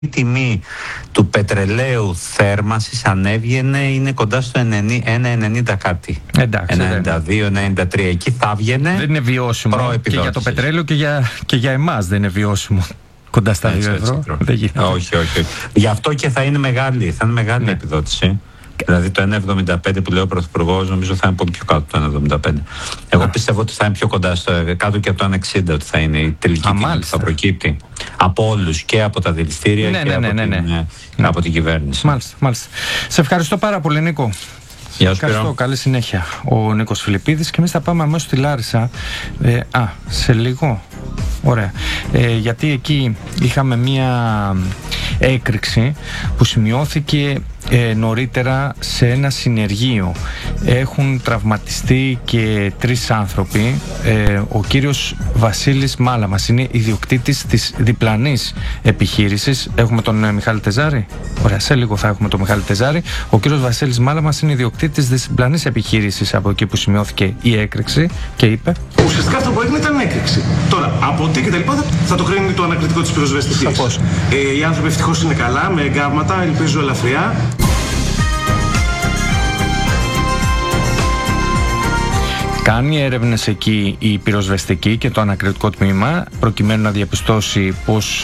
Η τιμή του πετρελαίου θέρμανσης ανέβγαινε, είναι κοντά στο 1,90 κάτι. Εντάξει, 92-93. Εκεί θα έβγαινε. Δεν είναι βιώσιμο και για το πετρέλαιο και για εμάς δεν είναι βιώσιμο. Κοντά στα 2 ευρώ. Δεν γίνεται. Όχι. Γι' αυτό και θα είναι μεγάλη, η επιδότηση. Δηλαδή το 1,75 που λέει ο Πρωθυπουργός, νομίζω θα είναι πολύ πιο κάτω το 1,75. Εγώ πιστεύω ότι θα είναι πιο κοντά κάτω και από το 1,60, ότι θα είναι η τελική τιμή που θα προκύπτει από όλους, και από τα δηληστήρια και από την κυβέρνηση. Μάλιστα. Σε ευχαριστώ πάρα πολύ, Νίκο. Ευχαριστώ, καλή συνέχεια. Ο Νίκος Φιλιππίδης, και εμείς θα πάμε αμέσως στη Λάρισα σε λίγο. Ωραία. Γιατί εκεί είχαμε μία έκρηξη που σημειώθηκε νωρίτερα σε ένα συνεργείο. Έχουν τραυματιστεί και 3 άνθρωποι. Ο κύριος Βασίλης Μάλαμας είναι ιδιοκτήτης της διπλανής επιχείρησης. Έχουμε τον Μιχάλη Τεζάρη. Ωραία, σε λίγο θα έχουμε τον Μιχάλη Τεζάρη. Ο κύριος Βασίλης Μάλαμας είναι ιδιοκτήτης της διπλανής επιχείρησης από εκεί που σημειώθηκε η έκρηξη και είπε: ουσιαστικά αυτό που έγινε ήταν έκρηξη. Τώρα, από τι και τα λοιπά θα το κρίνει το ανακριτικό της πυροσβεστικής. Οι άνθρωποι ευτυχώς είναι καλά, με εγκάβματα, ελπίζω ελαφριά. Κάνει έρευνες εκεί η πυροσβεστική και το ανακριτικό τμήμα προκειμένου να διαπιστώσει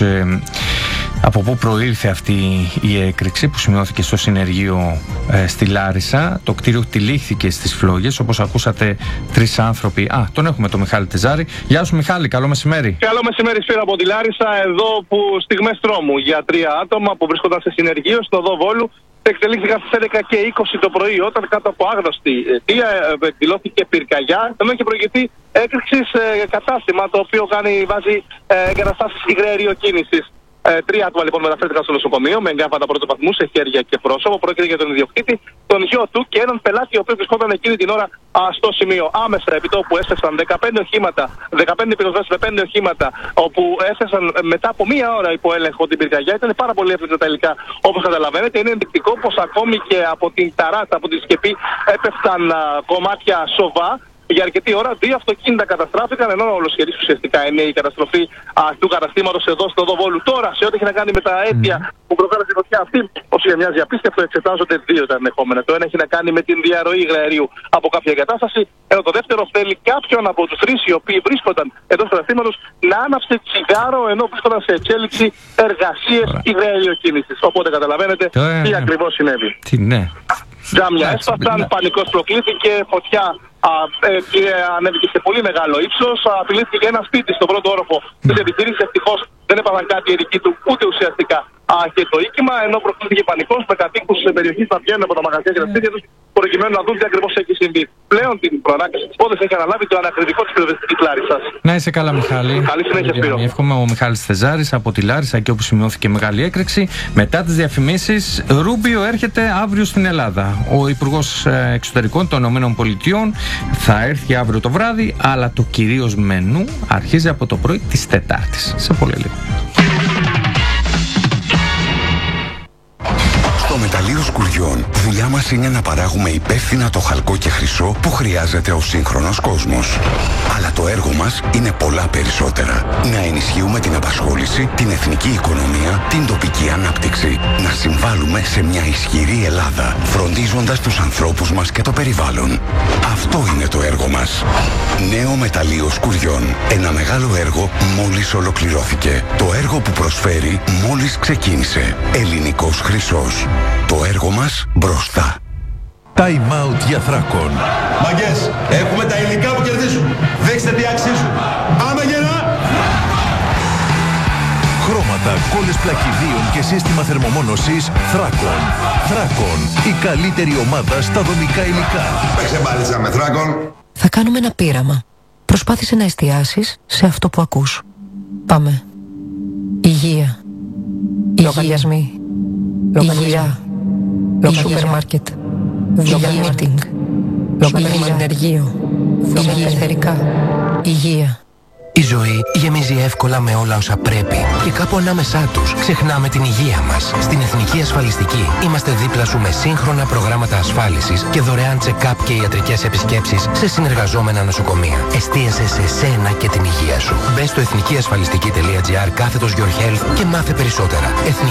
από πού προήλθε αυτή η έκρηξη που σημειώθηκε στο συνεργείο στη Λάρισα. Το κτίριο τυλίχθηκε στις φλόγες, όπως ακούσατε 3 άνθρωποι. Τον έχουμε τον Μιχάλη Τεζάρη. Γεια σου Μιχάλη, καλό μεσημέρι. Καλό μεσημέρι, Σπύρο, από τη Λάρισα, εδώ που στιγμές τρόμου για 3 άτομα που βρίσκονταν σε συνεργείο στο οδό Βόλου. Εξελίχθηκαν στις 11:20 το πρωί, όταν κάτω από άγνωστη αιτία εκδηλώθηκε πυρκαγιά, ενώ είχε προηγηθεί έκρηξη σε κατάστημα το οποίο βάζει εγκαταστάσεις υγραεριοκίνησης. 3 άτομα λοιπόν μεταφέρθηκαν στο νοσοκομείο με εγκάβματα πρώτου βαθμού σε χέρια και πρόσωπο. Πρόκειται για τον ιδιοκτήτη, τον γιο του και έναν πελάτη ο οποίος βρισκόταν εκείνη την ώρα στο σημείο. Άμεσα επί τόπου έστρεψαν 15 οχήματα, 15 πυροσβέστες με 5 οχήματα, όπου έστρεψαν μετά από 1 ώρα υπό έλεγχο την πυρκαγιά. Ήταν πάρα πολύ εύκολα τα υλικά, όπως καταλαβαίνετε. Είναι ενδεικτικό πως ακόμη και από την ταράτσα, από τη σκεπή, έπεφταν κομμάτια σοβά. Για αρκετή ώρα 2 αυτοκίνητα καταστράφηκαν, ενώ ολοσχερής ουσιαστικά είναι η καταστροφή του καταστήματος εδώ στο οδό Βόλου. Τώρα, σε ό,τι έχει να κάνει με τα αίτια που προκάλεσε η φωτιά αυτή, όσο για μοιάζει απίστευτο, εξετάζονται 2 τα ενδεχόμενα. Το ένα έχει να κάνει με την διαρροή υγραερίου από κάποια εγκατάσταση, ενώ το δεύτερο θέλει κάποιον από τους 3 οι οποίοι βρίσκονταν εντός του καταστήματος να άναψε τσιγάρο ενώ βρίσκονταν σε εξέλιξη εργασίες υγραεριοκίνησης. Οπότε καταλαβαίνετε τι ακριβώς συνέβη. Τζάμια έσπασαν, πανικός προκλήθηκε, φωτιά ανέβηκε σε πολύ μεγάλο ύψος. Απειλήθηκε ένα σπίτι στον πρώτο όροφο της επιχείρησης. Ευτυχώς δεν έπαθαν κάτι οι δικοί του, ούτε ουσιαστικά και το οίκημα, ενώ προκλήθηκε πανικός με κατοίκους σε περιοχή να βγαίνουν από τα μαγαζιά και τα σπίτια τους, προκειμένου να δουν τι ακριβώς έχει συμβεί. Πλέον την προανάκριση της υπόθεσης έχει αναλάβει το ανακριτικό της πυροσβεστικής Λάρισσας. Να είσαι καλά, Μιχάλη. Καλή συνέχεια, Σπύρο. Εύχομαι. Ο Μιχάλης Τεζάρης από τη Λάρισα, εκεί όπου σημειώθηκε μεγάλη έκρηξη. Μετά τις διαφημίσεις, Ρούμπιο έρχεται αύριο στην Ελλάδα. Ο Υπουργός Εξωτερικών των ΗΠΑ θα έρθει αύριο το βράδυ, αλλά το κυρίως μενού αρχίζει από το πρωί της Τετάρτης. Σε πολύ λίγο. Στο μεταλλείο Σκουριών, δουλειά μας είναι να παράγουμε υπεύθυνα το χαλκό και χρυσό που χρειάζεται ο σύγχρονος κόσμος. Αλλά το έργο μας είναι πολλά περισσότερα. Να ενισχύουμε την απασχόληση, την εθνική οικονομία, την τοπική ανάπτυξη. Να συμβάλλουμε σε μια ισχυρή Ελλάδα, φροντίζοντας τους ανθρώπους μας και το περιβάλλον. Αυτό είναι το έργο μας. Νέο μεταλλείο Σκουριών. Ένα μεγάλο έργο μόλις ολοκληρώθηκε. Το έργο που προσφέρει μόλις ξεκίνησε. Ελληνικός χρυσός. Το έργο μας μπροστά. Time out για Θράκον. Μαγκές, έχουμε τα υλικά που κερδίζουν. Δείξτε τι αξίζουν. Πάμε γερά! Χρώματα, κόλλες πλακιδίων και σύστημα θερμομόνωσης Θράκον. Θράκον, η καλύτερη ομάδα στα δομικά υλικά. Παίξε μπάλιτσα με Θράκον. Θα κάνουμε ένα πείραμα. Προσπάθησε να εστιάσεις σε αυτό που ακούς. Πάμε. Υγεία. Λογαριασμοί. Υγεία. Σούπερ μάρκετ. Δουλειά meeting. Ενεργείο. Εθερικά. Υγεία. Η ζωή γεμίζει εύκολα με όλα όσα πρέπει και κάπου ανάμεσά τους ξεχνάμε την υγεία μας. Στην Εθνική Ασφαλιστική είμαστε δίπλα σου με σύγχρονα προγράμματα ασφάλισης και δωρεάν check-up και ιατρικές επισκέψεις σε συνεργαζόμενα νοσοκομεία. Εστίασε σε σένα και την υγεία σου. Μπες στο εθνικιασφαλιστική.gr/your health και μάθε περισσότερα.